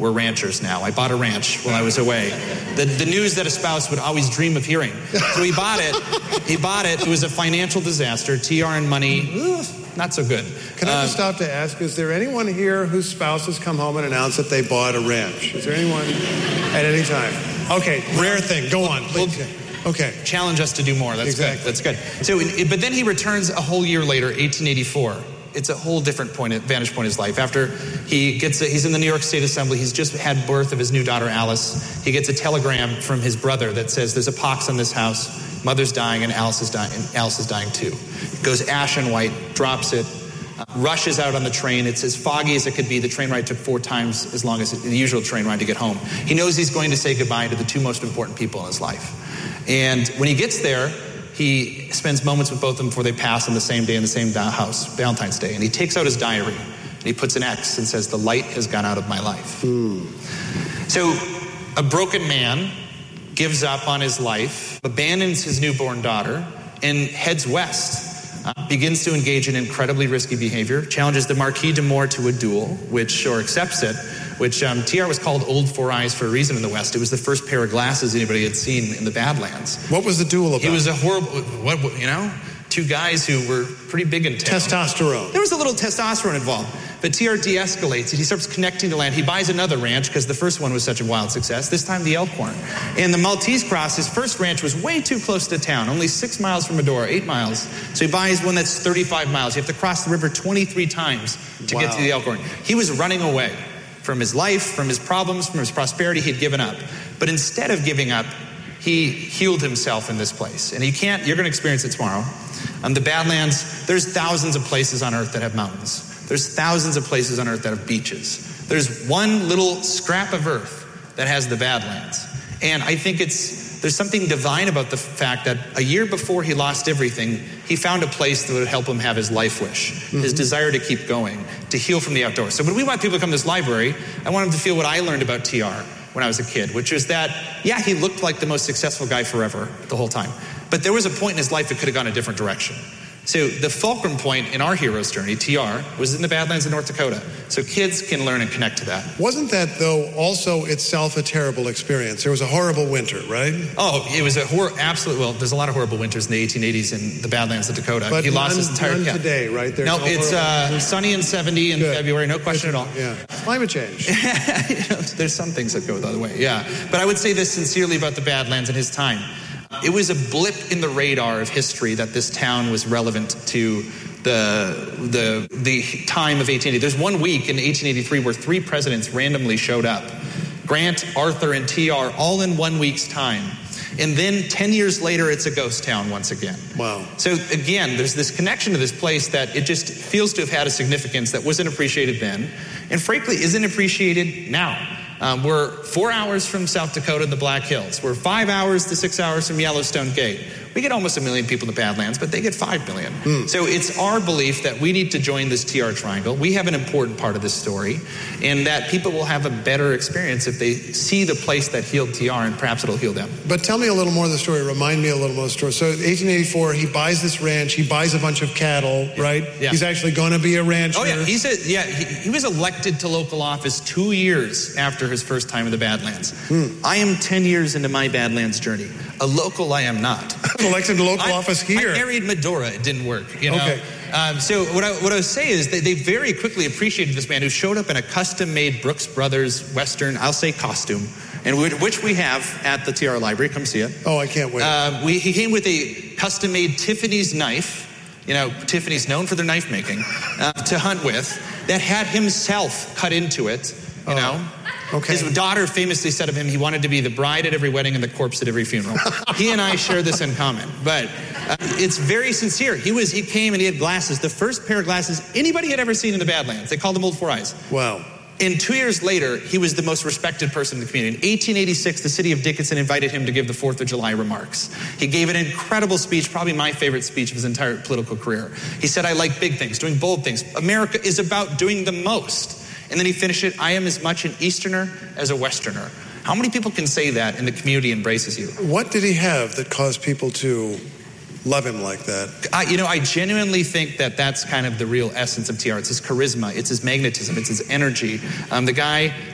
we're ranchers now. I bought a ranch while I was away. The news that a spouse would always dream of hearing. So he bought it. It was a financial disaster. TR and money, not so good. Can I just stop to ask, is there anyone here whose spouse has come home and announced that they bought a ranch? Is there anyone at any time? Okay, rare thing. Go on, please. Okay. Challenge us to do more. That's exactly. Good. That's good. So, but then he returns a whole year later, 1884. It's a whole different vantage point in his life. After he's in the New York State Assembly. He's just had birth of his new daughter, Alice. He gets a telegram from his brother that says, there's a pox in this house. Mother's dying and Alice is dying. And Alice is dying too. Goes ashen white, drops it, rushes out on the train. It's as foggy as it could be. The train ride took 4 times as long as the usual train ride to get home. He knows he's going to say goodbye to the 2 most important people in his life. And when he gets there, he spends moments with both of them before they pass on the same day in the same house, Valentine's Day. And he takes out his diary and he puts an X and says, the light has gone out of my life. So a broken man gives up on his life, abandons his newborn daughter, and heads west. Begins to engage in incredibly risky behavior, challenges the Marquis de Moore to a duel, or accepts it, which TR was called Old Four Eyes for a reason in the West. It was the first pair of glasses anybody had seen in the Badlands. What was the duel about? It was a horrible, 2 guys who were pretty big in town. Testosterone. There was a little testosterone involved. But TR de-escalates it. He starts connecting to land. He buys another ranch because the first one was such a wild success, this time the Elkhorn. And the Maltese Cross, his first ranch, was way too close to town, only 6 miles from Medora, 8 miles. So he buys one that's 35 miles. You have to cross the river 23 times to get to the Elkhorn. He was running away from his life, from his problems, from his prosperity. He'd given up. But instead of giving up, he healed himself in this place. And you're going to experience it tomorrow. The Badlands, there's thousands of places on earth that have mountains. There's thousands of places on earth that have beaches. There's one little scrap of earth that has the Badlands. And I think there's something divine about the fact that a year before he lost everything, he found a place that would help him have his life wish, his desire to keep going, to heal from the outdoors. So when we want people to come to this library, I want them to feel what I learned about TR when I was a kid, which is that, he looked like the most successful guy forever, the whole time. But there was a point in his life that could have gone a different direction. So the fulcrum point in our hero's journey, TR, was in the Badlands of North Dakota. So kids can learn and connect to that. Wasn't that, though, also itself a terrible experience? There was a horrible winter, right? Oh, it was there's a lot of horrible winters in the 1880s in the Badlands of Dakota. But he lost his entire none today, right? No, it's sunny and 70 in February, no question at all. Yeah, climate change. There's some things that go the other way, But I would say this sincerely about the Badlands and his time. It was a blip in the radar of history that this town was relevant to the time of 1880. There's 1 week in 1883 where 3 presidents randomly showed up. Grant, Arthur, and TR all in 1 week's time. And then 10 years later, it's a ghost town once again. Wow. So again, there's this connection to this place that it just feels to have had a significance that wasn't appreciated then, and frankly isn't appreciated now. We're 4 hours from South Dakota in the Black Hills. We're 5 hours to 6 hours from Yellowstone Gate. We get almost 1 million people in the Badlands, but they get 5 million. So it's our belief that we need to join this TR triangle. We have an important part of this story, and that people will have a better experience if they see the place that healed TR, and perhaps it'll heal them. But tell me a little more of the story. Remind me a little more of the story. So 1884, he buys this ranch. He buys a bunch of cattle, right? Yeah. He's actually going to be a rancher. Oh, yeah. He was elected to local office 2 years after his first time in the Badlands. I am 10 years into my Badlands journey. A local I am not. Elected to local office here. I married Medora. It didn't work. Okay. So what I would say is they very quickly appreciated this man who showed up in a custom-made Brooks Brothers Western, I'll say, costume, and which we have at the TR Library. Come see it. Oh, I can't wait. He came with a custom-made Tiffany's knife. Tiffany's known for their knife making, to hunt with, that had himself cut into it, Okay. His daughter famously said of him, he wanted to be the bride at every wedding and the corpse at every funeral. He and I share this in common, but it's very sincere. He came and he had glasses, the first pair of glasses anybody had ever seen in the Badlands. They called them Old Four Eyes. Wow. And 2 years later, he was the most respected person in the community. In 1886, the city of Dickinson invited him to give the 4th of July remarks. He gave an incredible speech, probably my favorite speech of his entire political career. He said, I like big things, doing bold things. America is about doing the most. And then he finished it, I am as much an Easterner as a Westerner. How many people can say that and the community embraces you? What did he have that caused people to love him like that? I genuinely think that that's kind of the real essence of TR. It's his charisma, it's his magnetism, it's his energy. The guy